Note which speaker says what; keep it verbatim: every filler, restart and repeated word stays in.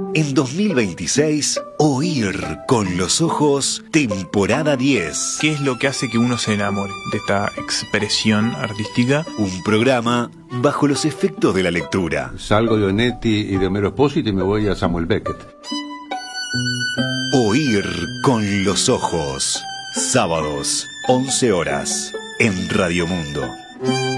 Speaker 1: En dos mil veintiséis, Oír con los ojos, temporada diez.
Speaker 2: ¿Qué es lo que hace que uno se enamore de esta expresión artística?
Speaker 1: Un programa bajo los efectos de la lectura.
Speaker 3: Salgo de Onetti y de Homero Espósito y me voy a Samuel Beckett.
Speaker 1: Oír con los ojos. Sábados, once horas, en Radio Mundo.